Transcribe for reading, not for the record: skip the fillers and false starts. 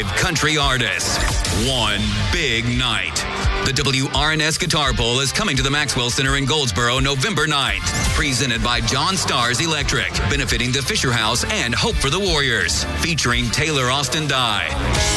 5 country artists. One big night. The WRNS Guitar Bowl is coming to the Maxwell Center in Goldsboro November 9th. Presented by John Stars Electric, benefiting the Fisher House and Hope for the Warriors. Featuring Taylor Austin Dye.